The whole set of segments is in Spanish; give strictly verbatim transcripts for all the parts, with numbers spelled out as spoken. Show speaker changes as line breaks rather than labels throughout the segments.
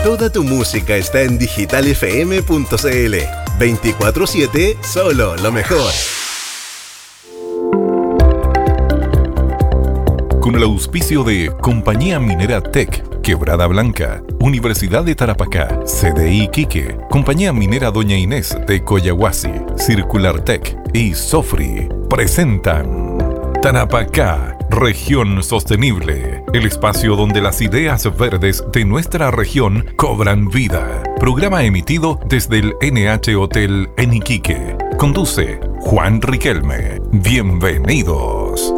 Toda tu música está en digital f m punto c l. veinticuatro siete, solo lo mejor.
Con el auspicio de Compañía Minera Tech, Quebrada Blanca, Universidad de Tarapacá, C D I Iquique, Compañía Minera Doña Inés de Coyahuasi, Circular Tech y Sofri, presentan Tarapacá, Región Sostenible, el espacio donde las ideas verdes de nuestra región cobran vida. Programa emitido desde el N H Hotel en Iquique. Conduce Juan Riquelme. Bienvenidos.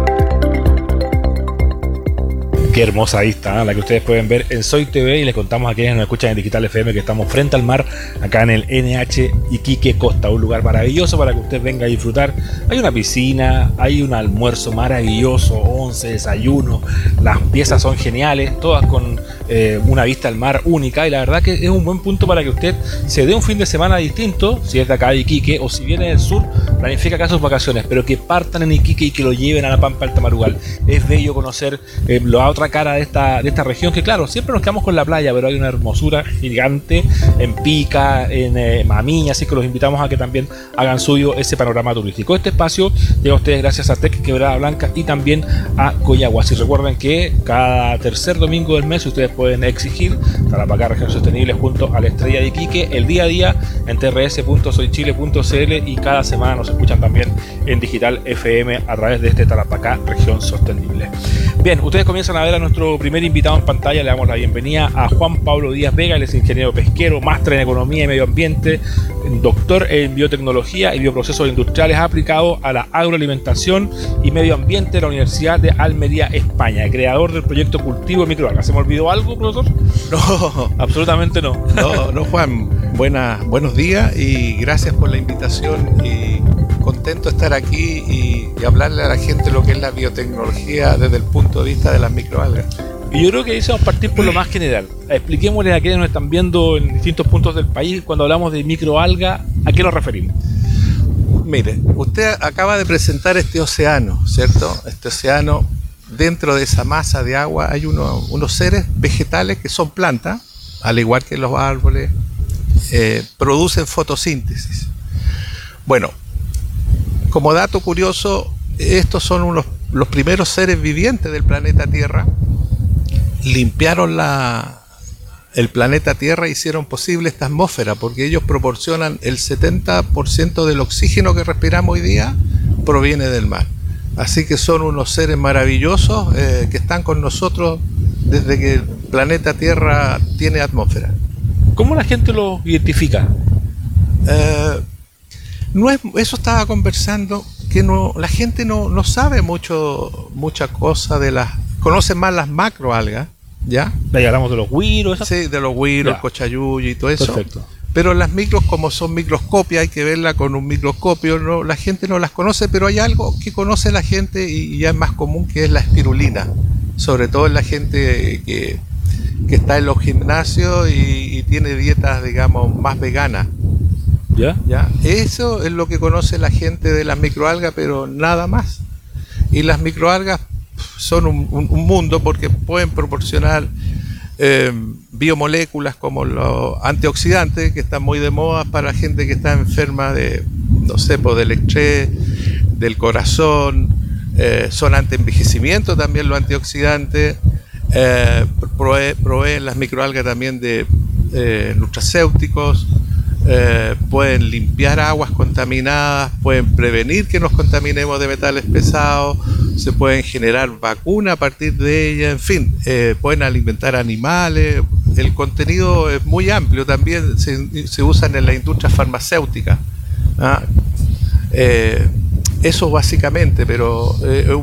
Qué hermosa vista, ¿eh? La que ustedes pueden ver en Soy T V, y les contamos a quienes nos escuchan en Digital F M que estamos frente al mar, acá en el N H Iquique Costa, un lugar maravilloso para que usted venga a disfrutar. Hay una piscina, hay un almuerzo maravilloso, once, desayuno, las piezas son geniales, todas con eh, una vista al mar única, y la verdad que es un buen punto para que usted se dé un fin de semana distinto, si es de acá de Iquique o si viene del sur, planifica acá sus vacaciones, pero que partan en Iquique y que lo lleven a la Pampa del Tamarugal. Es bello conocer eh, la otra cara de esta, de esta región, que claro, siempre nos quedamos con la playa, pero hay una hermosura gigante en Pica, en eh, Mamiña, así que los invitamos a que también hagan suyo ese panorama turístico. Este espacio llega a ustedes gracias a Tec Quebrada Blanca y también a Coyahuasi. Recuerden que cada tercer domingo del mes ustedes pueden exigir Tarapacá Región Sostenible junto a la Estrella de Iquique, el día a día en t r s punto soy chile punto c l, y cada semana nos escuchan también en Digital F M a través de este Tarapacá Región Sostenible. Bien, ustedes comienzan a ver a nuestro primer invitado en pantalla. Le damos la bienvenida a Juan Pablo Díaz Vega. Él es ingeniero pesquero, máster en Economía y Medio Ambiente, doctor en Biotecnología y Bioprocesos Industriales aplicados a la agroalimentación y medio ambiente de la Universidad de Almería, España, creador del proyecto Cultivo de Microalgas. ¿Se me olvidó algo, profesor?
No,
absolutamente no.
No, no, Juan. Buenas, buenos días y gracias por la invitación, y contento de estar aquí y, y hablarle a la gente lo que es la biotecnología desde el punto de vista de las microalgas.
Y yo creo que vamos a partir por lo más general. Expliquémosles a quienes nos están viendo en distintos puntos del país, cuando hablamos de microalga, ¿a qué nos referimos?
Mire, usted acaba de presentar este océano, ¿cierto? Este océano, dentro de esa masa de agua hay uno, unos seres vegetales que son plantas, al igual que los árboles, eh, producen fotosíntesis. Bueno, como dato curioso, estos son unos, los primeros seres vivientes del planeta Tierra. Limpiaron la, el planeta Tierra e hicieron posible esta atmósfera, porque ellos proporcionan el setenta por ciento del oxígeno que respiramos hoy día, proviene del mar. Así que son unos seres maravillosos eh, que están con nosotros desde que el planeta Tierra tiene atmósfera.
¿Cómo la gente lo identifica?
Eh, no es, eso estaba conversando, que no, la gente no, no sabe mucho, mucha cosa de las... Conocen más las macroalgas, ¿ya?
Ahí hablamos de los güiros.
Sí, de los güiros, el cochayuyo y todo eso.
Perfecto.
Pero las micros, como son microscopias, hay que verla con un microscopio, no, la gente no las conoce, pero hay algo que conoce la gente y ya es más común, que es la espirulina. Sobre todo en la gente que, que está en los gimnasios y, y tiene dietas, digamos, más veganas.
¿Ya?
¿Ya? Eso es lo que conoce la gente de las microalgas, pero nada más. Y las microalgas son un, un, un mundo, porque pueden proporcionar eh, biomoléculas como los antioxidantes, que están muy de moda para gente que está enferma de, no sé, pues del estrés, del corazón. Eh, son antienvejecimiento también los antioxidantes. Eh, provee, proveen las microalgas también de eh, nutracéuticos. Eh, pueden limpiar aguas contaminadas, pueden prevenir que nos contaminemos de metales pesados, se pueden generar vacunas a partir de ellas, en fin, eh, pueden alimentar animales. El contenido es muy amplio, también se, se usan en la industria farmacéutica, ¿ah? eh, eso básicamente, pero eh,